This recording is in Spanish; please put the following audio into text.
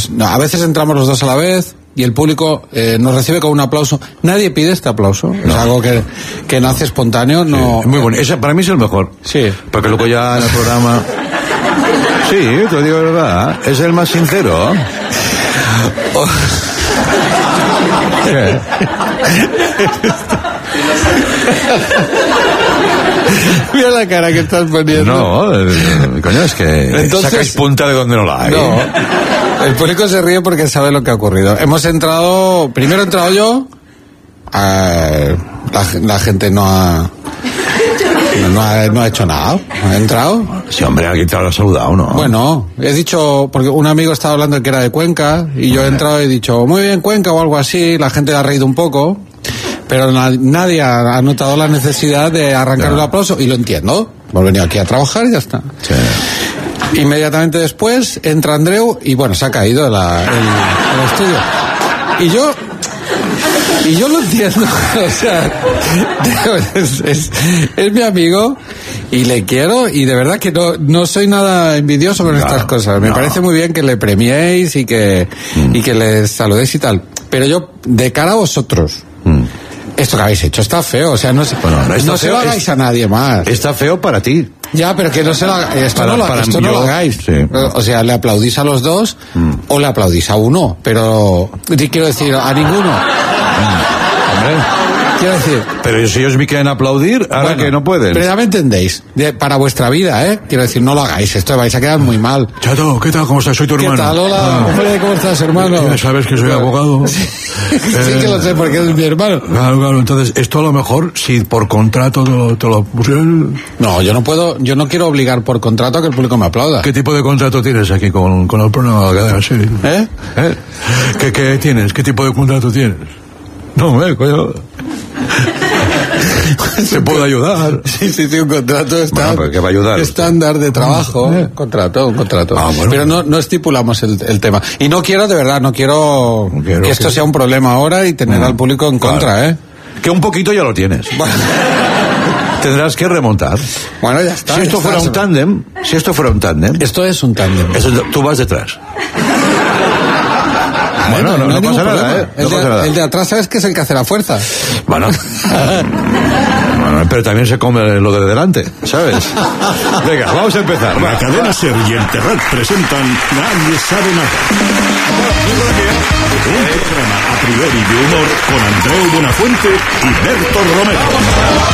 a veces entramos los dos a la vez y el público nos recibe con un aplauso. Nadie pide este aplauso. Es algo que nace espontáneo. No. Sí, muy bueno. Ese para mí es el mejor. Sí. Porque luego ya en el programa... Sí, te lo digo de verdad. Es el más sincero. ¿Qué? Mira la cara que estás poniendo. No, coño, es que entonces, sacáis punta de donde no la hay. No, el público se ríe porque sabe lo que ha ocurrido. Primero he entrado yo, la gente no ha hecho nada. ¿Ha entrado? Sí, hombre, alguien te habrá saludado, ¿no? Bueno, he dicho, porque un amigo estaba hablando de que era de Cuenca, y yo he entrado y he dicho, muy bien, Cuenca, o algo así, la gente le ha reído un poco, pero nadie ha notado la necesidad de arrancar un aplauso, y lo entiendo. Hemos venido aquí a trabajar y ya está. Sí. Inmediatamente después entra Andreu, y bueno, se ha caído el estudio. Y yo lo entiendo, o sea, es mi amigo y le quiero, y de verdad que no soy nada envidioso con estas cosas. Me parece muy bien que le premiéis y que les saludéis y tal. Pero yo, de cara a vosotros, esto que habéis hecho está feo, o sea, no se lo hagáis a nadie más. Está feo para ti. Ya, pero que no se lo hagáis. Esto no lo hagáis. Sí. O sea, le aplaudís a los dos o le aplaudís a uno, pero quiero decir, a ninguno. Hombre. Quiero decir... Pero si ellos me quieren aplaudir, ahora que no pueden. Pero ya me entendéis. Para vuestra vida, Quiero decir, no lo hagáis. Esto vais a quedar muy mal. Chato, ¿qué tal? ¿Cómo estás? Soy tu hermano. ¿Qué tal? Hola. Hombre, ¿cómo estás, hermano? ¿Sabes que soy abogado? Sí, que lo sé, porque es mi hermano. Claro. Entonces, esto a lo mejor, si por contrato te lo pusieron... No, yo no quiero obligar por contrato a que el público me aplauda. ¿Qué tipo de contrato tienes aquí con el programa de la cadena serie? ¿Qué tienes? ¿Qué tipo de contrato tienes? No, coño. ¿Se puede ayudar? Sí, un contrato ¿qué va a ayudar? Estándar de trabajo. Un contrato. Bueno. Pero no estipulamos el tema. Y no quiero que esto sea un problema ahora y tener al público en contra, Que un poquito ya lo tienes. Bueno. Tendrás que remontar. Bueno, ya está. Si esto fuera un tándem... Esto es un tándem. Tú vas detrás. Bueno, no pasa nada, El de atrás, ¿sabes que es el que hace la fuerza? Bueno, pero también se come lo de delante, ¿sabes? Venga, vamos a empezar. La cadena SER y el Terrat presentan Nadie sabe nada. Un programa a priori de humor con Andreu Buenafuente y Berto Romero.